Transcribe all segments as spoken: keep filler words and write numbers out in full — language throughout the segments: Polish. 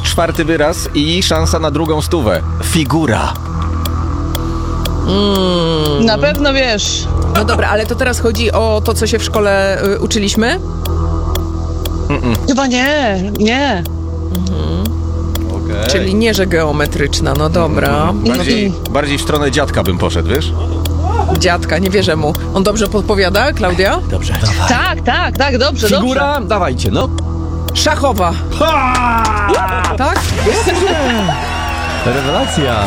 czwarty wyraz i szansa na drugą stówę. Figura. Mm. Na pewno wiesz. No dobra, ale to teraz chodzi o to, co się w szkole y, uczyliśmy? Mm-mm. Chyba nie, nie. Okay. Czyli nie, że geometryczna, no dobra. Bardziej, bardziej w stronę dziadka bym poszedł, wiesz? Dziadka, nie wierzę mu. On dobrze podpowiada, Klaudia? Dobrze. Tak, tak, tak, dobrze, Figura, dobrze. dawajcie, no. Szachowa. Tak? Rewelacja.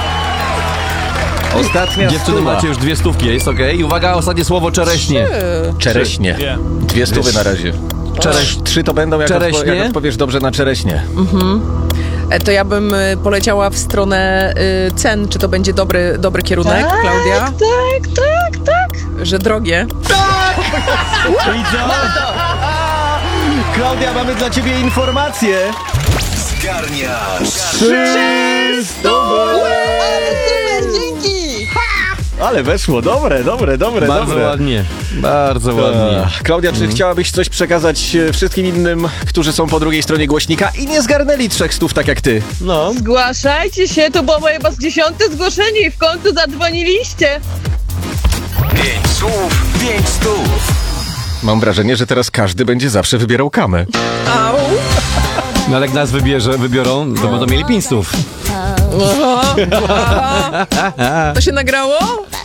Ostatnia Dziewczyny, stuwa. macie już dwie stówki, jest okej. I uwaga, ostatnie słowo czereśnie. Ty. Czereśnie. Dwie stówy na razie. Czereś... Trzy to będą, jak, Czereśnie? odpo- jak odpowiesz dobrze na czereśnie. E, To ja bym y, poleciała w stronę y, cen. Czy to będzie dobry, dobry kierunek, Tak, Klaudia? tak, tak, tak. Że drogie. I co? Klaudia, mamy dla ciebie informację. Zgarniasz Trzy stówy! Ale super, dzięki. Ale weszło, dobre, dobre, dobre, Bardzo dobre. ładnie. Bardzo ładnie. Ach, Klaudia, czy chciałabyś coś przekazać e, wszystkim innym, którzy są po drugiej stronie głośnika i nie zgarnęli trzech stów tak jak ty? No. Zgłaszajcie się, to było moje was dziesiąte zgłoszenie i w końcu zadzwoniliście. Pięć słów, pięć stów. Mam wrażenie, że teraz każdy będzie zawsze wybierał kamę. Au. No ale jak nas wybierze, wybiorą, to będą mieli pięć stów. To się nagrało?